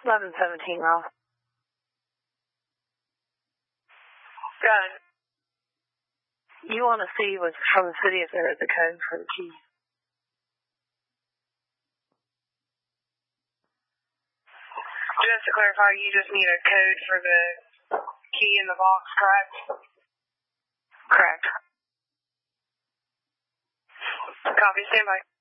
1117, Ralph. Good. You want to see what's from the city if there is a code for the key. Just to clarify, you just need a code for the key in the box, correct? Correct. Copy, stand by.